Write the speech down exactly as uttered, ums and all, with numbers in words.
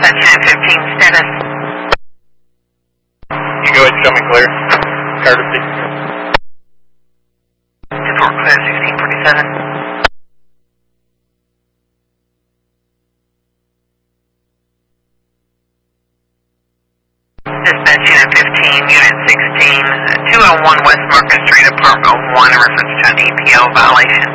Dispatch unit fifteen, status. You go ahead and show me clear. Courtesy. ten four, clear, sixteen forty-seven. Dispatch unit fifteen, unit sixteen, two oh one West Market Street, apartment one, in reference to an E P O violation.